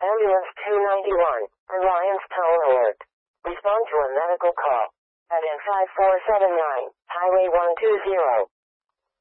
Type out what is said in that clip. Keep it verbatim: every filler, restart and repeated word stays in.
Ambulance two ninety-one, Reliance Toll Alert. Respond to a medical call. At N five four seven nine, Highway one two zero.